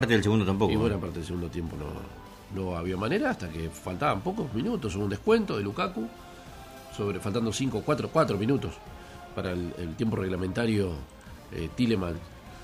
Parte del segundo tampoco. Y buena parte del segundo tiempo no había manera, hasta que faltaban pocos minutos, hubo un descuento de Lukaku, faltando 4 minutos para el tiempo reglamentario. Tielemans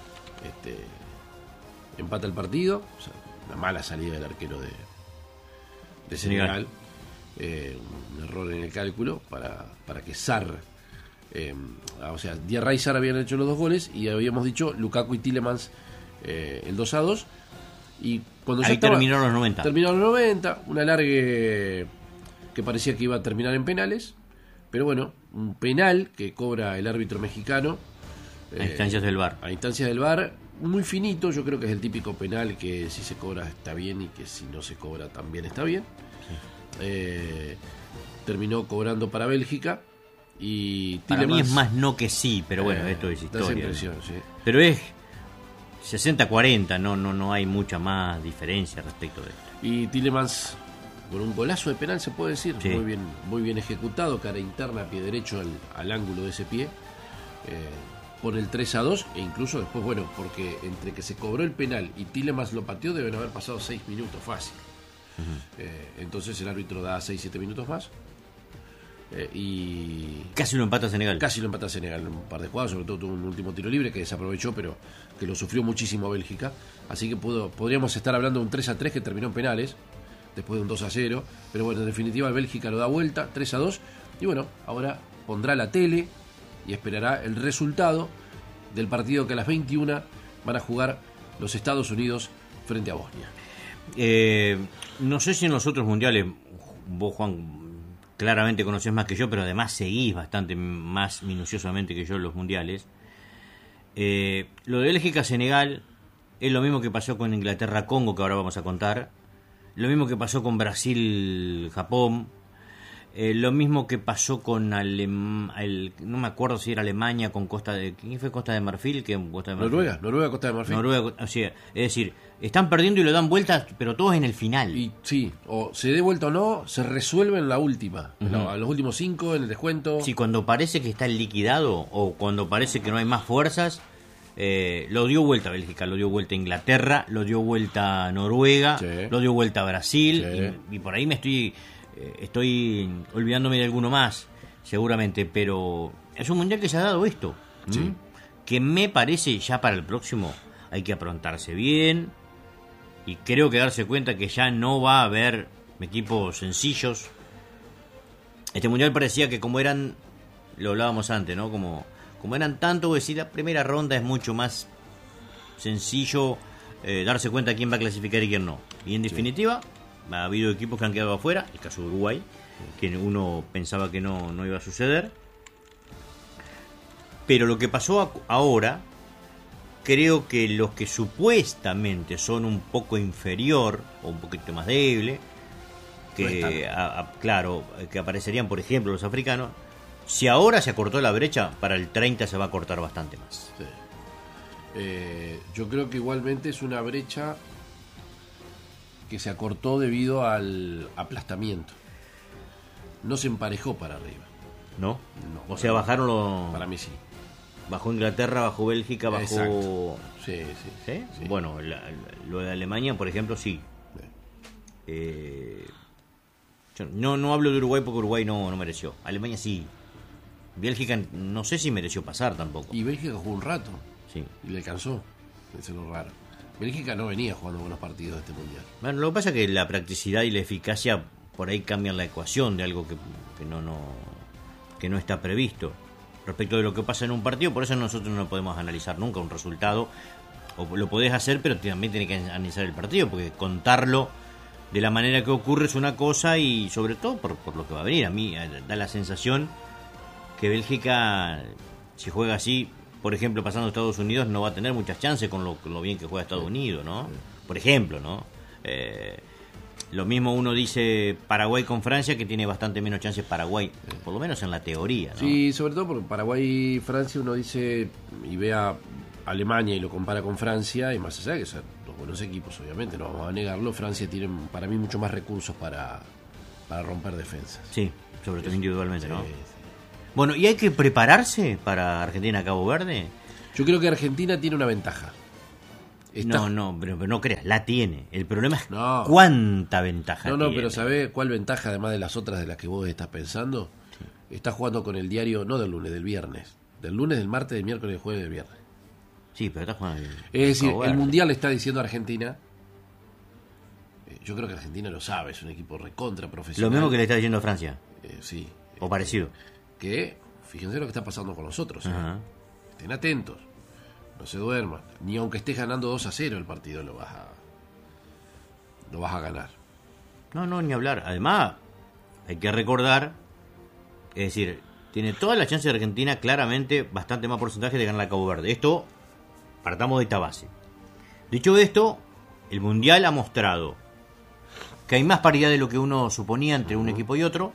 empata el partido, o sea, una mala salida del arquero de Senegal, un error en el cálculo para que Sarr, o sea, Diarra y Sarr habían hecho los 2 goles y habíamos dicho Lukaku y Tielemans el 2-2, y cuando ya terminaron los 90. Terminaron los 90, una alargue que parecía que iba a terminar en penales, pero bueno, un penal que cobra el árbitro mexicano a instancias del VAR. A instancias del VAR, muy finito. Yo creo que es el típico penal que si se cobra está bien y que si no se cobra también está bien. Sí. Terminó cobrando para Bélgica y para mí es más no que sí, pero bueno, esto es historia. Impresión, ¿no? Sí. Pero es 60-40, no hay mucha más diferencia respecto de esto. Y Tielemans con un golazo de penal, se puede decir, sí. muy bien ejecutado, cara interna, pie derecho al ángulo de ese pie, pone el 3-2, e incluso después, bueno, porque entre que se cobró el penal y Tielemans lo pateó deben haber pasado 6 minutos fácil. Entonces el árbitro da 6-7 minutos más, y casi lo empata Senegal. Casi lo empata Senegal en un par de jugadas, sobre todo tuvo un último tiro libre que desaprovechó, pero que lo sufrió muchísimo Bélgica. Así que podríamos estar hablando de un 3-3 que terminó en penales, después de un 2-0. Pero bueno, en definitiva Bélgica lo da vuelta, 3-2. Y bueno, ahora pondrá la tele y esperará el resultado del partido que a las 21 van a jugar los Estados Unidos frente a Bosnia. No sé si en los otros mundiales, vos, Juan, claramente conocés más que yo, pero además seguís bastante más minuciosamente que yo los mundiales. Lo de Bélgica-Senegal es lo mismo que pasó con Inglaterra-Congo, que ahora vamos a contar. Lo mismo que pasó con Brasil-Japón. Lo mismo que pasó con no me acuerdo si era Alemania con ¿quién fue Costa de Marfil? Noruega, Costa de Marfil. Noruega, o sea, es decir, están perdiendo y lo dan vueltas, pero todos en el final. Y sí, o se dé vuelta o no, se resuelve en la última, a los últimos 5, en el descuento. Sí, cuando parece que está liquidado o cuando parece que no hay más fuerzas, lo dio vuelta Bélgica, lo dio vuelta Inglaterra, lo dio vuelta Noruega, sí, lo dio vuelta Brasil, sí, y por ahí estoy olvidándome de alguno más, seguramente, pero es un mundial que se ha dado esto, sí, que me parece ya para el próximo hay que aprontarse bien y creo que darse cuenta que ya no va a haber equipos sencillos. Este mundial parecía que como eran, lo hablábamos antes, ¿no? Como eran tanto, decir, la primera ronda es mucho más sencillo darse cuenta quién va a clasificar y quién no. Y en definitiva, sí, ha habido equipos que han quedado afuera, el caso de Uruguay, que uno pensaba que no iba a suceder. Pero lo que pasó ahora, creo que los que supuestamente son un poco inferior o un poquito más débil, que claro, que aparecerían, por ejemplo, los africanos, si ahora se acortó la brecha, para el 30 se va a cortar bastante más. Sí. Yo creo que igualmente es una brecha que se acortó debido al aplastamiento. No se emparejó para arriba. ¿No? O sea, bajaron los... Para mí sí. Bajó Inglaterra, bajó Bélgica, bajó... Exacto. Sí. Bueno, lo de Alemania, por ejemplo, sí. Yo no hablo de Uruguay porque Uruguay no mereció. Alemania sí. Bélgica no sé si mereció pasar tampoco. Y Bélgica jugó un rato. Sí. Y le alcanzó. Eso es lo raro. Bélgica no venía jugando buenos partidos de este mundial. Bueno, lo que pasa es que la practicidad y la eficacia por ahí cambian la ecuación de algo que no está previsto respecto de lo que pasa en un partido. Por eso nosotros no podemos analizar nunca un resultado, o lo podés hacer, pero también tenés que analizar el partido, porque contarlo de la manera que ocurre es una cosa, y sobre todo por lo que va a venir. A mí da la sensación que Bélgica, si juega así, por ejemplo, pasando a Estados Unidos, no va a tener muchas chances con lo bien que juega Estados Unidos, ¿no? Por ejemplo, ¿no? Lo mismo uno dice Paraguay con Francia, que tiene bastante menos chances Paraguay, por lo menos en la teoría, ¿no? Sí, sobre todo por Paraguay y Francia uno dice y ve a Alemania y lo compara con Francia, y más allá de que son los buenos equipos, obviamente, no vamos a negarlo, Francia tiene para mí mucho más recursos para romper defensas. Sí, sobre todo individualmente, ¿no? Sí. Bueno, ¿y hay que prepararse para Argentina-Cabo Verde? Yo creo que Argentina tiene una ventaja. pero no creas, la tiene. El problema es No. cuánta ventaja No, tiene. pero ¿sabés cuál ventaja, además de las otras de las que vos estás pensando? Estás jugando con el diario, no del lunes, del viernes. Del lunes, del martes, del miércoles, del jueves, del viernes. Sí, pero está jugando. Es decir, Cabo el Verde. Mundial le está diciendo a Argentina. Yo creo que Argentina lo sabe, es un equipo recontra profesional. Lo mismo que le está diciendo a Francia, Sí. o parecido. Que, fíjense lo que está pasando con nosotros. Ajá. Estén atentos. No se duerman. Ni aunque estés ganando 2-0 el partido lo vas a ganar. No, ni hablar. Además, hay que recordar, es decir, tiene toda la chance de Argentina claramente bastante más porcentaje de ganar a Cabo Verde. Esto, partamos de esta base. Dicho esto, el Mundial ha mostrado que hay más paridad de lo que uno suponía entre un equipo y otro,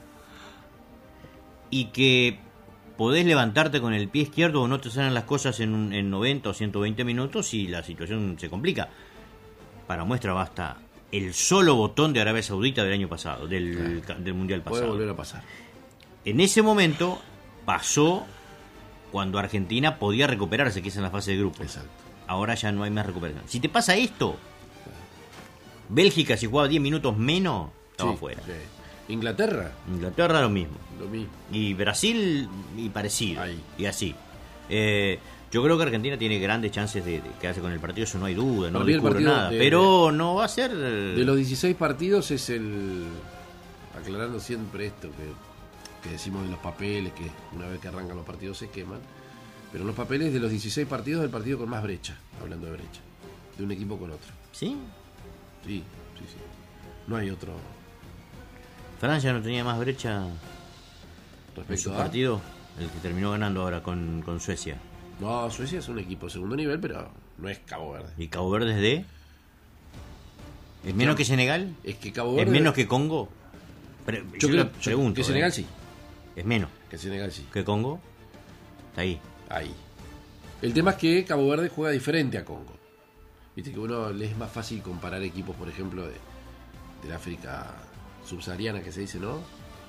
y que podés levantarte con el pie izquierdo o no te salen las cosas en 90 o 120 minutos y la situación se complica. Para muestra basta el solo botón de Arabia Saudita del año pasado, del Mundial Puede pasado. volver a pasar. En ese momento pasó cuando Argentina podía recuperarse, que es en la fase de grupos. Exacto. Ahora ya no hay más recuperación. Si te pasa esto, Bélgica, si jugaba 10 minutos menos, estaba Sí, fuera. sí. Inglaterra, Inglaterra lo mismo. lo mismo. Y Brasil, y parecido. Ahí. Y así. Yo creo que Argentina tiene grandes chances de quedarse con el partido, eso no hay duda, no Para mí el descubro partido nada. de- Pero no va a ser. De los 16 partidos es el... Aclarando siempre esto que decimos de los papeles, que una vez que arrancan los partidos se queman. Pero los papeles de los 16 partidos es el partido con más brecha, hablando de brecha, de un equipo con otro. ¿Sí? Sí. No hay otro Francia no tenía más brecha en su respecto a... partido, el que terminó ganando ahora con Suecia. No, Suecia es un equipo de segundo nivel, pero no es Cabo Verde. ¿Y Cabo Verde es de? ¿Es menos que Senegal? Es que Cabo ¿Es Verde... menos que Congo? Yo creo pregunto. que Senegal sí. ¿Es menos Que Senegal sí. que Congo? Está ahí. Ahí. El tema es que Cabo Verde juega diferente a Congo. Viste que uno le es más fácil comparar equipos, por ejemplo, del África subsahariana, que se dice, ¿no?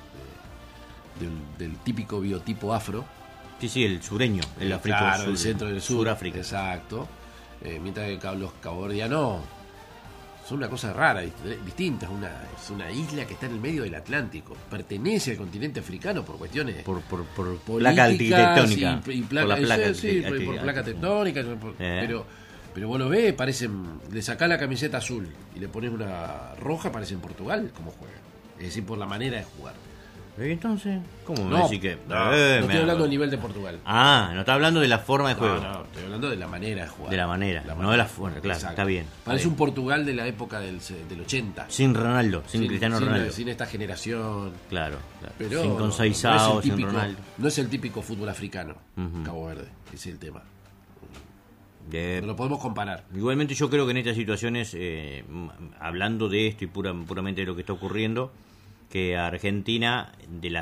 Del típico biotipo afro. Sí, el sureño, el africano. Claro, el centro del sur. Suráfrica. Exacto. Mientras que los caboverdianos son una cosa rara, distinta. Es una isla que está en el medio del Atlántico. Pertenece al continente africano por cuestiones Por políticas placa arquitectónica. y Por la placa sí, por arquitectónica. placa tectónica. Pero vos lo ves, le sacás la camiseta azul y le pones una roja, parece en Portugal como juega. Es decir, por la manera de jugar. ¿Y entonces? ¿Cómo me No, decís que.? no estoy hablando del nivel de Portugal. Ah, no está hablando de la forma de juego. No, estoy hablando de la manera de jugar. De la manera, no de la forma, claro, Exacto. está bien. Parece un Portugal de la época del 80. Sin Ronaldo, sin Cristiano Ronaldo. Sin esta generación. Claro. Pero Sin Conceizao, no es el sin típico- Ronaldo. No es el típico fútbol africano, Ujú. Cabo Verde. Ese es el tema. De- No lo podemos comparar. Igualmente yo creo que en estas situaciones, hablando de esto y puramente de lo que está ocurriendo, que Argentina,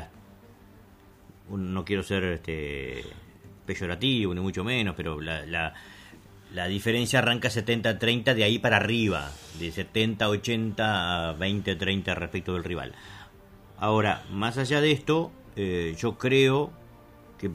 no quiero ser peyorativo, ni mucho menos, pero la diferencia arranca 70-30 de ahí para arriba, de 70-80 a 20-30 respecto del rival. Ahora, más allá de esto, yo creo que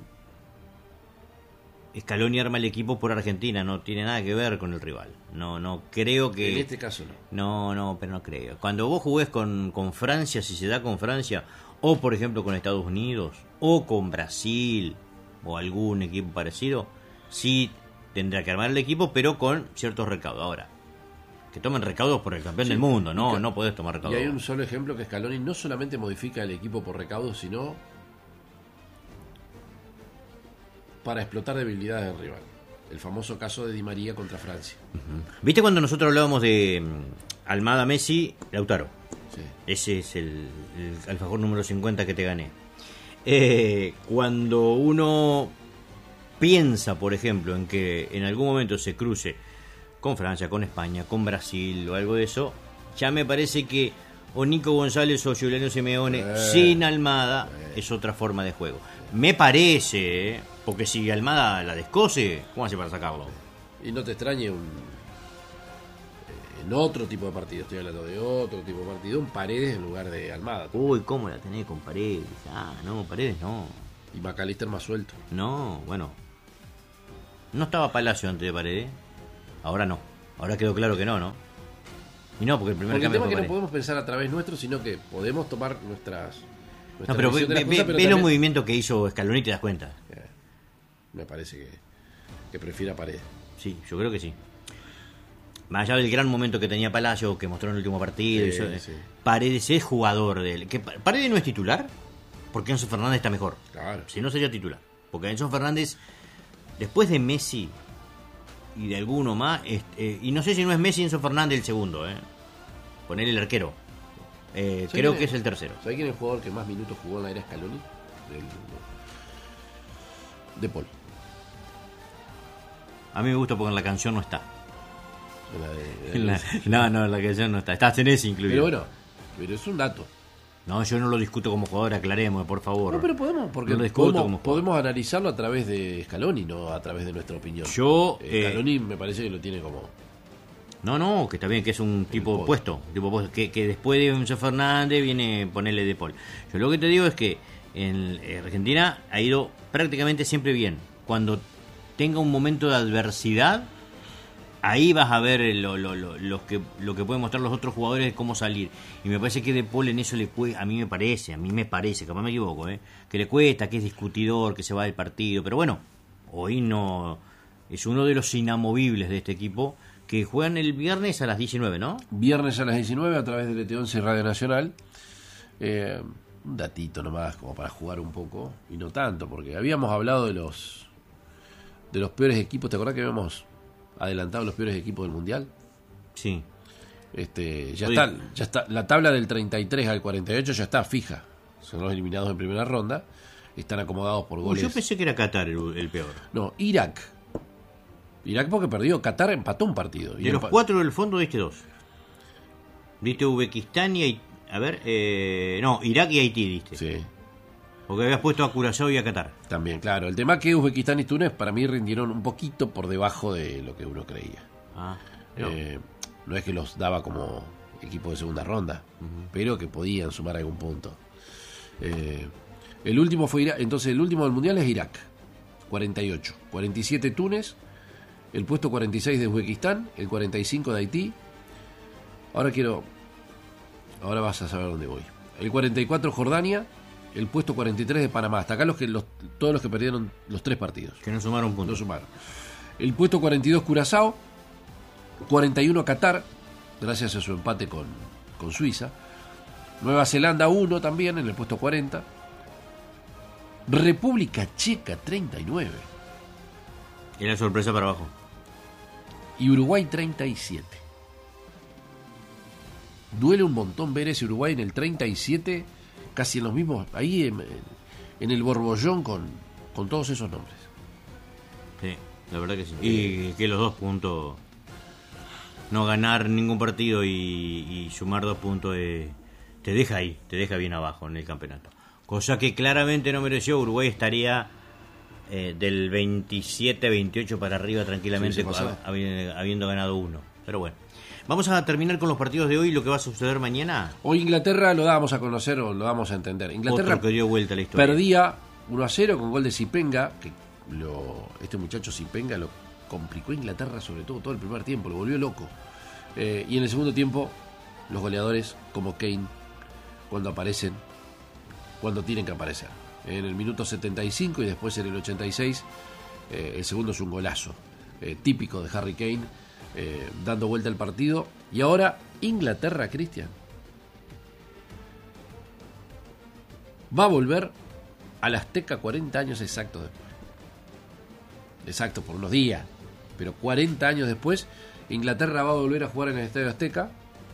Scaloni arma el equipo por Argentina, no tiene nada que ver con el rival. No creo que... En este caso no. No, pero no creo. Cuando vos jugués con Francia, si se da con Francia, o por ejemplo con Estados Unidos, o con Brasil, o algún equipo parecido, sí tendrá que armar el equipo, pero con ciertos recaudos. Ahora, que tomen recaudos por el campeón del mundo, no podés tomar Y recaudos. hay un solo ejemplo que Scaloni no solamente modifica el equipo por recaudo, sino para explotar debilidades del rival. El famoso caso de Di María contra Francia. ¿Viste cuando nosotros hablábamos de Almada, Messi, Lautaro? Sí. Ese es el alfajor número 50 que te gané. Cuando uno piensa, por ejemplo, en que en algún momento se cruce con Francia, con España, con Brasil o algo de eso, ya me parece que o Nico González o Juliano Simeone sin Almada es otra forma de juego. Me parece, porque si Almada la descose, ¿cómo hace para sacarlo? Y no te extrañe en otro tipo de partido, estoy hablando de otro tipo de partido, un Paredes en lugar de Almada. Uy, ¿cómo la tenés con Paredes? Ah, no, Paredes no. Y McAllister más suelto. No, bueno. No estaba Palacio antes de Paredes. Ahora no. Ahora quedó claro que no, ¿no? Y no, porque el primer Porque el cambio tema es que fue no podemos pensar a través nuestro, sino que podemos tomar nuestras No, pero visión de las cosas, pero ve los también, movimientos que hizo Scaloni y te das cuenta. me parece que prefiera Paredes. Sí, yo creo que sí. Más allá del gran momento que tenía Palacio, que mostró en el último partido. Sí. Paredes es jugador de él. ¿Paredes no es titular? Porque Enzo Fernández está mejor. Claro. Si no sería titular. Porque Enzo Fernández, después de Messi y de alguno más, y no sé si no es Messi Enzo Fernández el segundo, poner el arquero. Creo que es el tercero. ¿Sabés quién es el jugador que más minutos jugó en la era Scaloni? De Paul. A mí me gusta porque en la canción no está. La No, la canción no está. Está Senesi incluido. Pero bueno, pero es un dato. No, yo no lo discuto como jugador, aclaremos, por favor. No, pero podemos, porque No lo discuto podemos analizarlo a través de Scaloni, no a través de nuestra opinión. Scaloni me parece que lo tiene como... No, que está bien, que es un tipo puesto, que después de Enzo Fernández viene ponerle De Paul. Yo lo que te digo es que en Argentina ha ido prácticamente siempre bien. Cuando tenga un momento de adversidad, ahí vas a ver lo que pueden mostrar los otros jugadores de cómo salir. Y me parece que De Paul en eso le cuesta, a mí me parece, capaz me equivoco, que le cuesta, que es discutidor, que se va del partido. Pero bueno, hoy no es uno de los inamovibles de este equipo, que juegan el viernes a las 19, ¿no? Viernes a las 19 a través del ET11 Radio Nacional. Un datito nomás, como para jugar un poco, y no tanto, porque habíamos hablado de los peores equipos. ¿Te acordás que habíamos adelantado los peores equipos del Mundial? Sí. Ya está. La tabla del 33 al 48 ya está fija. Son los eliminados en primera ronda. Están acomodados por goles. Yo pensé que era Qatar el peor. No, Irak porque perdió. Qatar empató un partido. De los 4 del fondo diste 2. Diste Uzbekistán y Irak y Haití diste. Sí. Porque habías puesto a Curazao y a Qatar. También, claro. El tema es que Uzbekistán y Túnez para mí rindieron un poquito por debajo de lo que uno creía. No es que los daba como equipo de segunda ronda, pero que podían sumar algún punto. El último fue Irak. Entonces el último del Mundial es Irak, 48. 47 Túnez, el puesto 46 de Uzbekistán, el 45 de Haití. Ahora vas a saber dónde voy. El 44 Jordania, el puesto 43 de Panamá. Hasta acá todos los que perdieron los 3 partidos. Que no sumaron puntos. No sumaron. El puesto 42 Curazao, 41 Qatar, gracias a su empate con Suiza. Nueva Zelanda 1 también en el puesto 40. República Checa 39. Era sorpresa para abajo. Y Uruguay 37. Duele un montón ver ese Uruguay en el 37, casi en los mismos, ahí en el borbollón con todos esos nombres. Sí, la verdad que sí. Y que los 2 puntos, no ganar ningún partido y sumar 2 puntos, te deja ahí, te deja bien abajo en el campeonato. Cosa que claramente no mereció. Uruguay estaría del 27-28 para arriba tranquilamente, habiendo ganado 1. Pero bueno. Vamos a terminar con los partidos de hoy y lo que va a suceder mañana. Hoy Inglaterra lo dábamos a conocer o lo damos a entender. Inglaterra Otro que dio vuelta a la historia. Perdía 1-0 con gol de Zipenga, que este muchacho Zipenga lo complicó a Inglaterra, sobre todo el primer tiempo, lo volvió loco. Y en el segundo tiempo, los goleadores como Kane, cuando tienen que aparecer. En el minuto 75 y después en el 86, el segundo es un golazo típico de Harry Kane, dando vuelta al partido. Y ahora Inglaterra, Cristian, va a volver al Azteca 40 años exactos después. Exacto, por unos días, pero 40 años después Inglaterra va a volver a jugar en el Estadio Azteca.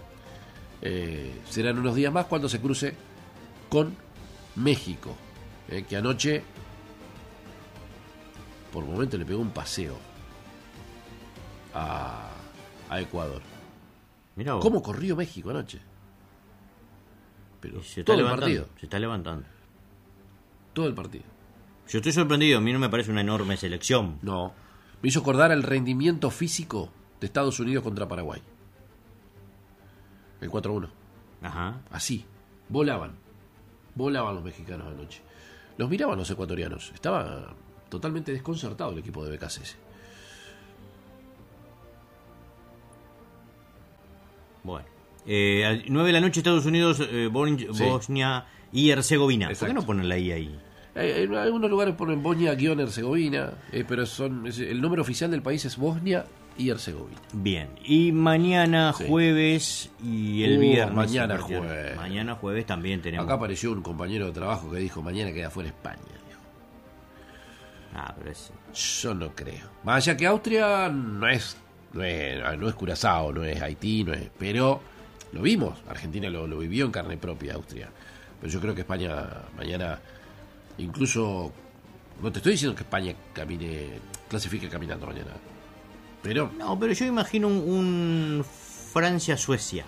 Serán unos días más cuando se cruce con México, que anoche por momento le pegó un paseo a Ecuador. Mirá vos. ¿Cómo corrió México anoche? Pero se todo el partido. Se está levantando. Todo el partido. Yo estoy sorprendido. A mí no me parece una enorme selección. No. Me hizo acordar el rendimiento físico de Estados Unidos contra Paraguay. El 4-1. Ajá. Así. Volaban los mexicanos anoche. Los miraban los ecuatorianos. Estaba totalmente desconcertado el equipo de BKCS. Bueno. 9 de la noche, Estados Unidos, Bosnia y Herzegovina. Exacto. ¿Por qué no ponen la I ahí? En algunos lugares ponen Bosnia-Herzegovina, pero el nombre oficial del país es Bosnia y Herzegovina. Bien. Y mañana Sí. jueves y el viernes. mañana a partir- jueves. Mañana jueves también tenemos. Acá apareció un compañero de trabajo que dijo, mañana queda fuera España. Dijo. Pero es... Yo no creo. Más allá que Austria no es Curazao, no es Haití, pero lo vimos. Argentina lo vivió en carne propia, Austria. Pero yo creo que España mañana, incluso, no te estoy diciendo que España clasifique caminando mañana. Pero No, pero yo imagino un Francia-Suecia.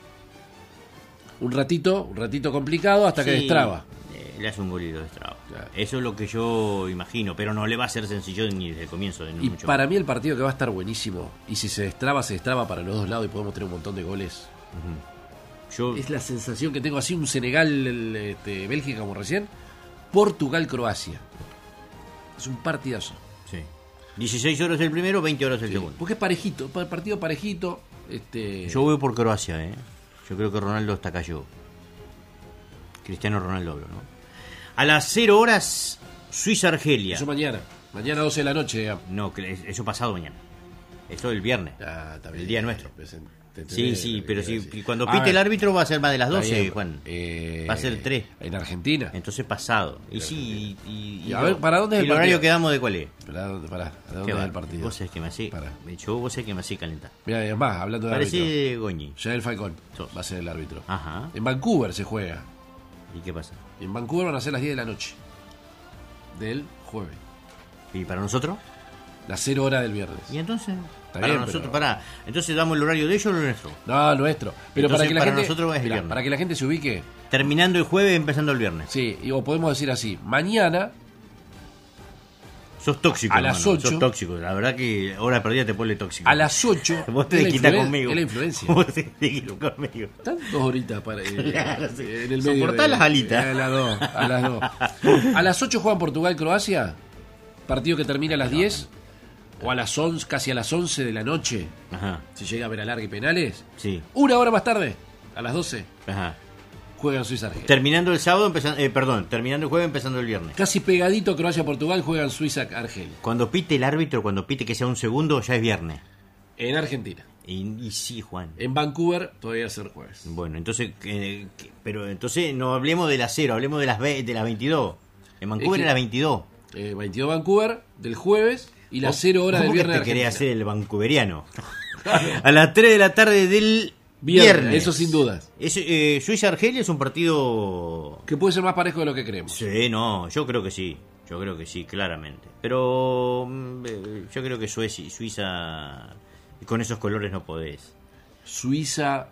un ratito complicado hasta que Sí, destraba. Le hace un golito de destraba. Claro. Eso es lo que yo imagino, pero no le va a ser sencillo ni desde el comienzo. Y para mí el partido que va a estar buenísimo, y si se destraba para los dos lados y podemos tener un montón de goles. Yo, Es la sensación que tengo, así un Senegal, Bélgica como recién, Portugal-Croacia. Es un partidazo. sí. 16 horas el primero, 20 horas el segundo. Porque es parejito, partido parejito. Yo voy por Croacia, Yo creo que Ronaldo está cayó. Cristiano Ronaldo hablo, ¿no? A las 0 horas, Suiza-Argelia. Eso mañana 12 de la noche, digamos. No, eso pasado mañana. Eso el viernes. Está bien. El día nuestro. Sí, Sí, pero si si cuando pite el árbitro va a ser más de las 12, Juan. Va a ser 3. En Argentina. Entonces pasado. Y sí, Y a ver, ¿para dónde es ¿y el el horario partido? que damos de cuál es? ¿De dónde ¿Qué es va? el partido? Vos sabés que me hacé. Pará. Vos sabés que me hacé calentar. Mira, es más, hablando de árbitro. Parece Goñi. Yael Falcón Sos. va a ser el árbitro. Ajá. En Vancouver se juega. ¿Y qué pasa? En Vancouver van a ser las 10 de la noche. Del jueves. ¿Y para nosotros? Las 0 horas del viernes. ¿Y entonces? Para bien, nosotros, pero- pará. Entonces damos el horario de ellos o el nuestro. No, nuestro. Pero Entonces, para que la para gente. nosotros es el Mirá, viernes. para que la gente se ubique. Terminando el jueves, empezando el viernes. Sí, o podemos decir así. Mañana, Sos tóxico, A las hermano, 8. Sos tóxico. La verdad que hora perdida te pone tóxico. a las 8. Vos te es la desquitas influen- conmigo. Es la influencia. Vos te desquitas conmigo. Están 2 horitas para, Claro, sí. en el medio. Soportá las alitas. A las 2. A las 8 juegan Portugal-Croacia. Partido que termina a las 10. O a las 11, casi a las 11 de la noche. Ajá, Si llega a ver alargue y penales. sí. Una hora más tarde, a las 12, Ajá. juegan Suiza-Argelia. Terminando el sábado, terminando el jueves, empezando el viernes. Casi pegadito Croacia-Portugal, juegan Suiza-Argelia. Cuando pite el árbitro, cuando pite que sea un segundo, ya es viernes. En Argentina. Y sí, Juan. En Vancouver todavía va a ser jueves. Bueno, entonces, pero entonces no hablemos de las 0, hablemos de las 22. En Vancouver Es que- era 22. 22 Vancouver, del jueves, y las 0 horas del ¿Cómo que viernes. te querés Argentina. hacer el vancouveriano? A las 3 de la tarde del viernes. Eso sin dudas. Suiza-Argelia es un partido... Que puede ser más parejo de lo que creemos. Sí, no, yo creo que sí. Yo creo que sí, claramente. Pero yo creo que Suiza... Con esos colores no podés. Suiza,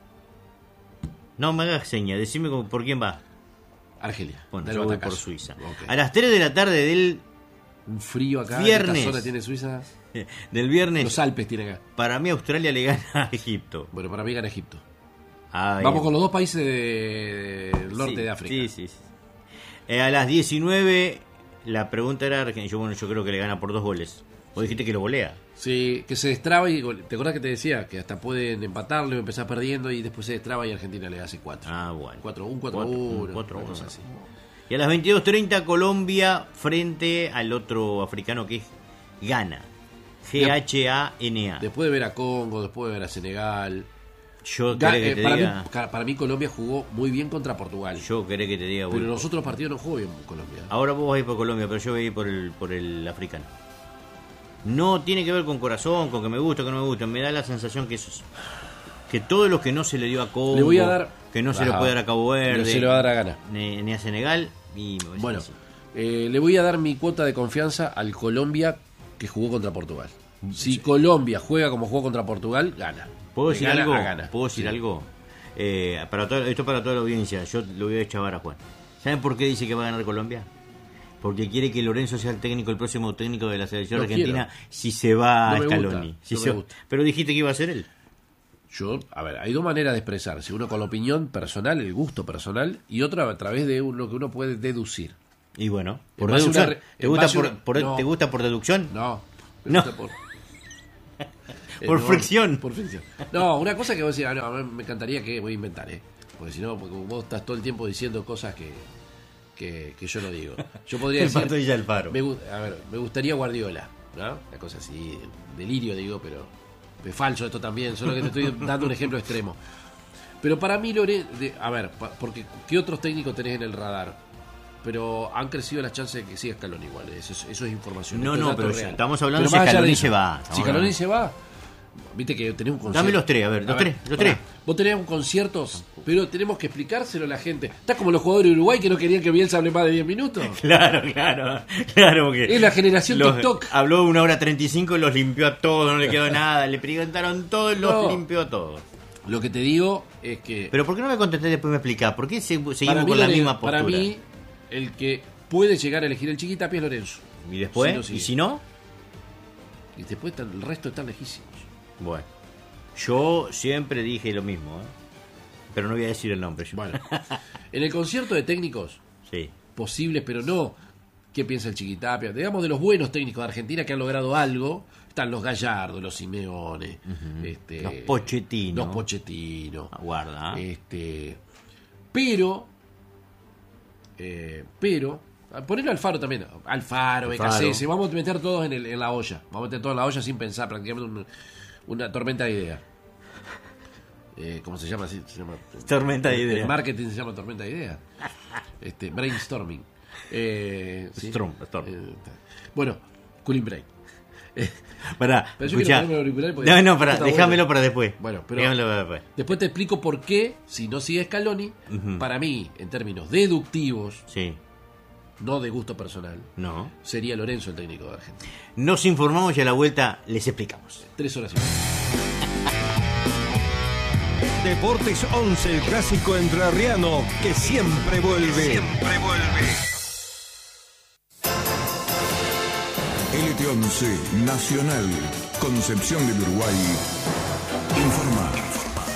No me hagas seña, decime por quién va. Argelia. Bueno, Dale yo voy batacazo. por Suiza. Ok. A las 3 de la tarde Un frío acá. Viernes. ¿En esta zona tiene Suiza? del viernes, Los Alpes tiene acá. para mí Australia le gana a Egipto. Bueno, para mí gana Egipto. Ay, Vamos con los dos países del norte sí, de África. Sí. A las 19, la pregunta era, yo creo que le gana por 2 goles. Vos dijiste que lo golea. Sí, que se destraba y ¿te acordás que te decía? Que hasta pueden empatarlo y empezar perdiendo y después se destraba y Argentina le hace 4. Ah, bueno. 4-1, 4-1. 4-1. Así. Y a las 22:30, Colombia frente al otro africano que es Ghana. G-H-A-N-A. Después de ver a Congo, después de ver a Senegal. Yo querés que te diga... Para mí Colombia jugó muy bien contra Portugal. Yo querés que te diga... Pero voy- los otros partidos no jugó bien Colombia. Ahora vos vas a ir por Colombia, pero yo voy a ir por el africano. No tiene que ver con corazón, con que me gusta, que no me gusta. Me da la sensación que eso es... Que todo lo que no se le dio a Congo, Le voy a dar- que no se le Ajá. puede dar a Cabo Verde, No se le va a dar a Ghana. ni a Senegal, y me parece Bueno, que sí. le voy a dar mi cuota de confianza al Colombia que jugó contra Portugal. Si Colombia juega como jugó contra Portugal, gana. ¿Puedo De decir gana algo? a gana. ¿Puedo decir Sí. algo? Esto para toda la audiencia, yo lo voy a chavar a Juan. ¿Saben por qué dice que va a ganar Colombia? Porque quiere que Lorenzo sea el técnico, el próximo técnico de la selección Lo argentina, quiero. si se va No a me Scaloni. gusta, Si no se- me gusta. Pero dijiste que iba a ser él. Yo, a ver, hay dos maneras de expresarse. Uno con la opinión personal, el gusto personal, y otra a través de lo que uno puede deducir. Y bueno, por En base a deducción. una re- ¿Te en gusta base a una- no. ¿Te gusta por deducción? No. No. gusta por- Por fricción. Por fricción. No, una cosa que vos decís, no, me encantaría que voy a inventar, porque si no, porque vos estás todo el tiempo diciendo cosas que yo no digo. Yo podría El decir, Pato Villa Alfaro. me gustaría Guardiola, ¿no? Una cosa así, delirio digo, pero es falso esto también, solo que te estoy dando un ejemplo extremo. Pero para mí, porque ¿qué otros técnicos tenés en el radar? Pero han crecido las chances de que siga Scaloni igual. Eso es información. No, pero real. estamos hablando pero si Scaloni se va. Si Scaloni se va, viste que tenés un concierto. Dame los tres, los tres. Vos tenés un concierto, pero tenemos que explicárselo a la gente. Estás como los jugadores de Uruguay que no querían que Bielsa hable más de 10 minutos. Claro, porque es la generación TikTok. Habló 1:35 y los limpió a todos, no le quedó nada. Le preguntaron todo y los limpió a todos. Lo que te digo es que... Pero ¿por qué no me contesté después me explicás? ¿Por qué seguimos con la misma postura? Para mí, el que puede llegar a elegir el Chiquitapia es Lorenzo. ¿Y después? ¿Y si no? Y después el resto están lejísimos. Bueno, yo siempre dije lo mismo, pero no voy a decir el nombre yo. Bueno, en el concierto de técnicos sí. posibles, pero no qué piensa el Chiquitapia, digamos de los buenos técnicos de Argentina que han logrado algo, están los Gallardo, los Simeone, los Pochettino. Aguarda. Pero ponerlo a Alfaro también. Alfaro, BKC, vamos a meter todos en la olla. Vamos a meter todos en la olla sin pensar, prácticamente una tormenta de ideas. ¿Cómo se llama? Se llama tormenta de ideas. El marketing se llama tormenta de ideas. Brainstorming. ¿Sí? Storm. Bueno, cooling break. Pará, pero yo escuchá. Pará, déjamelo para después. Bueno, pero después te explico por qué, si no sigue Scaloni, para mí, en términos deductivos, sí. No de gusto personal, no, sería Lorenzo el técnico de Argentina. Nos informamos y a la vuelta les explicamos. 3 horas y media. Deportes 11, el clásico entrerriano que siempre vuelve. LT11 Nacional, Concepción del Uruguay, informa.